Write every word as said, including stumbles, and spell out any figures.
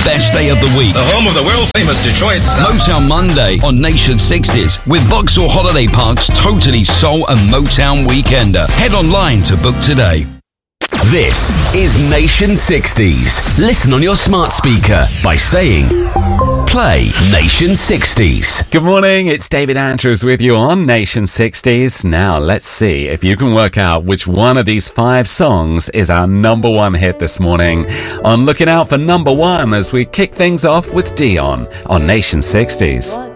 best day of the week. The home of the world-famous Detroit sound. Motown Monday on Nation sixties with Vauxhall Holiday Park's totally soul and Motown Weekender. Head online to book today. This is Nation sixties. Listen on your smart speaker by saying, play Nation sixties. Good morning, it's David Andrews with you on Nation sixties. Now, let's see if you can work out which one of these five songs is our number one hit this morning. On Looking Out for number one as we kick things off with Dion on Nation sixties.